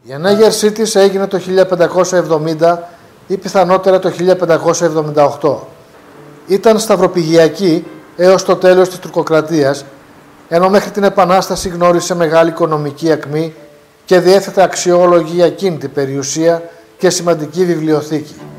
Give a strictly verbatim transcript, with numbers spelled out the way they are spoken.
Η ανέγερσή της έγινε το χίλια πεντακόσια εβδομήντα ή πιθανότερα το χίλια πεντακόσια εβδομήντα οκτώ. Ήταν σταυροπηγιακή έως το τέλος της τουρκοκρατίας, ενώ μέχρι την Επανάσταση γνώρισε μεγάλη οικονομική ακμή και διέθετε αξιόλογη για εκείνη την περιουσία και σημαντική βιβλιοθήκη.